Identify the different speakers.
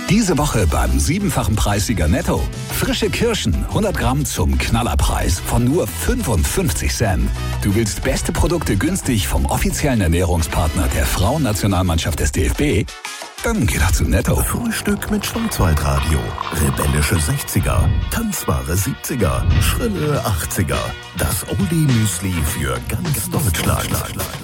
Speaker 1: Diese Woche beim 7-fachen Preissieger Netto. Frische Kirschen, 100 Gramm zum Knallerpreis von nur 55 Cent. Du willst beste Produkte günstig vom offiziellen Ernährungspartner der Frauennationalmannschaft des DFB? Dann geh doch zu Netto.
Speaker 2: Frühstück mit Schwarzwaldradio. Rebellische 60er, tanzbare 70er, schrille 80er. Das Oldie-Müsli für ganz Deutschland.